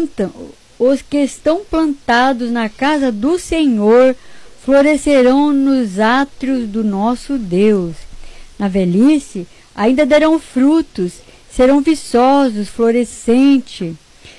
estão plantados na casa do Senhor florescerão nos átrios do nosso Deus. Na velhice ainda darão frutos, serão viçosos, florescente,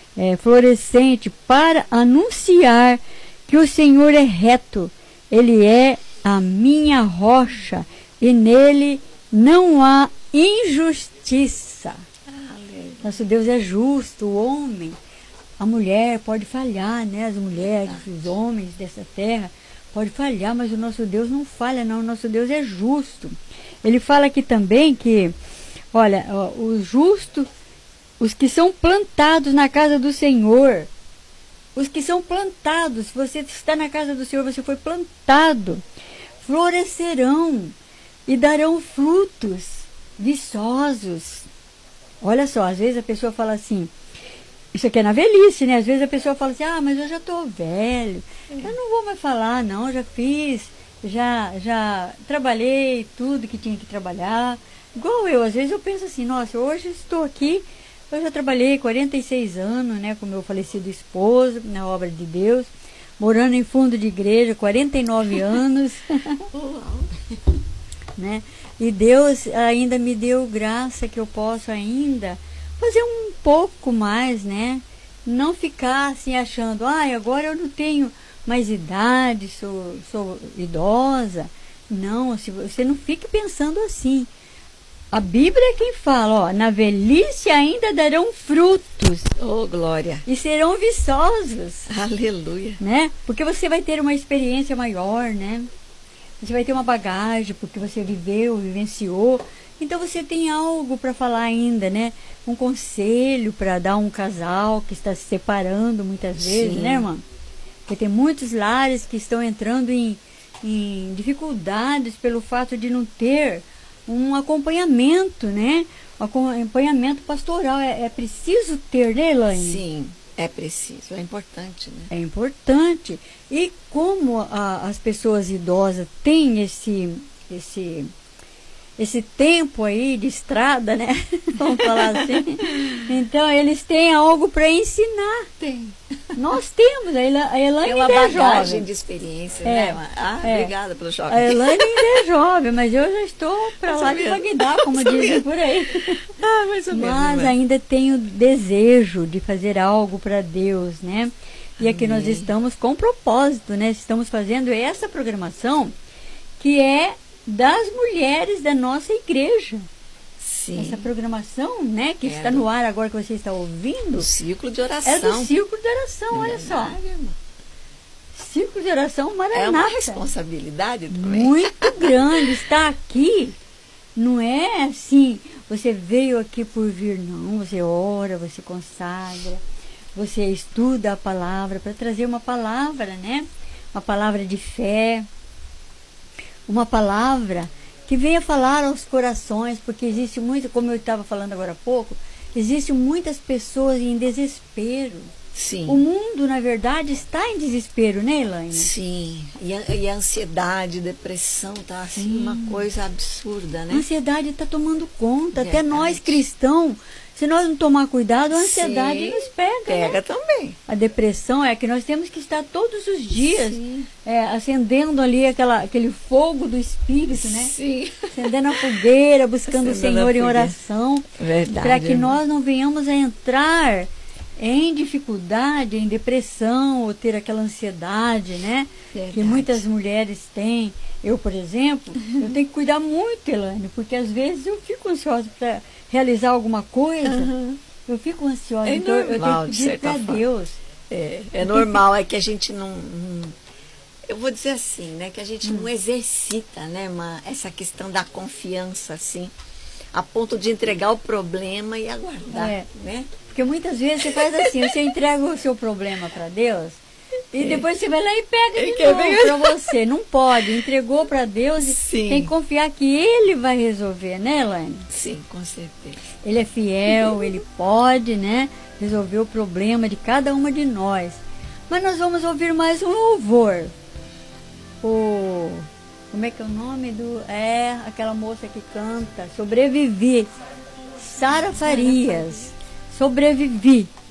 para anunciar que o Senhor é reto. Ele é a minha rocha e nele não há injustiça. Nosso Deus é justo. O homem, a mulher pode falhar, né? As mulheres, os homens dessa terra pode falhar, mas o nosso Deus não falha, não. O nosso Deus é justo. Ele fala aqui também que, olha, os justos, os que são plantados na casa do Senhor, os que são plantados, se você está na casa do Senhor, você foi plantado, florescerão e darão frutos viçosos. Olha só, às vezes a pessoa fala assim, isso aqui é na velhice, né? Às vezes a pessoa fala assim, mas eu já estou velho, eu não vou mais falar, não, já fiz, já trabalhei tudo que tinha que trabalhar. Igual eu, às vezes eu penso assim, nossa, hoje estou aqui, eu já trabalhei 46 anos, né, com meu falecido esposo, na obra de Deus, morando em fundo de igreja, 49 anos, né? E Deus ainda me deu graça que eu posso ainda fazer um pouco mais, né? Não ficar assim achando, agora eu não tenho mais idade, sou idosa. Não, você não fique pensando assim. A Bíblia é quem fala, na velhice ainda darão frutos. Oh, glória. E serão viçosos. Aleluia. Né? Porque você vai ter uma experiência maior, né? Você vai ter uma bagagem, porque você vivenciou. Então você tem algo para falar ainda, né? Um conselho para dar a um casal que está se separando muitas vezes, né, irmã? Porque tem muitos lares que estão entrando em dificuldades pelo fato de não ter um acompanhamento, né? Um acompanhamento pastoral. É preciso ter, né, Elaine? Sim, é preciso. É importante, né? É importante. E como as pessoas idosas têm esse tempo aí de estrada, né? Vamos falar assim. Então, eles têm algo para ensinar. Tem. Nós temos. A Elaine é uma ainda bagagem jovem de experiência, né? Obrigada pelo choque. A Elaine ainda é jovem, mas eu já estou para lá de Bagdá, como dizem por aí. Mais ou menos. Mas ainda tenho desejo de fazer algo para Deus, né? E aqui nós estamos com propósito, né? Estamos fazendo essa programação que é das mulheres da nossa igreja. Sim. Essa programação, né, que está no ar agora, que você está ouvindo. O círculo de oração. É do círculo de oração, olha só. Círculo de oração Maranata. É uma responsabilidade também. Muito grande. Estar aqui não é assim, você veio aqui por vir, não. Você ora, você consagra, você estuda a palavra para trazer uma palavra, né? Uma palavra de fé. Uma palavra que venha falar aos corações, porque existe muito, como eu estava falando agora há pouco, existem muitas pessoas em desespero. Sim. O mundo, na verdade, está em desespero, né, Elaine? Sim. E a ansiedade, depressão, tá assim, uma coisa absurda, né? A ansiedade está tomando conta. Verdade. Até nós cristãos, se nós não tomar cuidado, a ansiedade nos pega. Pega, né? Também. A depressão é que nós temos que estar todos os dias acendendo ali aquele fogo do Espírito, né? Sim. Acendendo a fogueira, buscando o Senhor em oração. Verdade. Para que nós não venhamos a entrar em dificuldade, em depressão, ou ter aquela ansiedade, né? Verdade. Que muitas mulheres têm. Eu, por exemplo, eu tenho que cuidar muito, Elaine, porque às vezes eu fico ansiosa para realizar alguma coisa, eu fico ansiosa, então normal, eu tenho que pedir para Deus. É normal, é que a gente não, eu vou dizer assim, né, que a gente não exercita, né, essa questão da confiança, assim, a ponto de entregar o problema e aguardar, né? Porque muitas vezes você faz assim, você entrega o seu problema para Deus, e depois você vai lá e pega de novo para você. Não pode. Entregou para Deus e tem que confiar que Ele vai resolver, né, Elaine? Sim, com certeza. Ele é fiel, Ele pode, né, resolver o problema de cada uma de nós. Mas nós vamos ouvir mais um louvor. Como é que é o nome do... aquela moça que canta, Sobrevivi. Sara Farias. Sobrevivi.